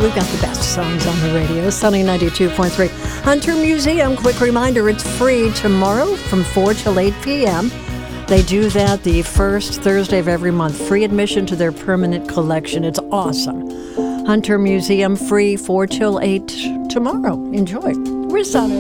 We've got the best songs on the radio. Sunny 92.3. Hunter Museum, quick reminder, it's free tomorrow from 4 till 8 p.m. They do that the first Thursday of every month. Free admission to their permanent collection. It's awesome. Hunter Museum, free 4 till 8 tomorrow. Enjoy. We're Sunny.